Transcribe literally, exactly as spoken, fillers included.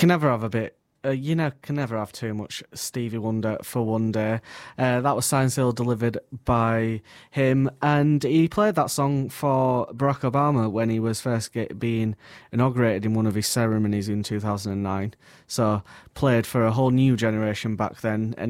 can never have a bit. Uh, you know, can never have too much Stevie Wonder for one day. Uh, that was signed, sealed, delivered by him, and he played that song for Barack Obama when he was first get, being inaugurated in one of his ceremonies in two thousand nine. So played for a whole new generation back then, and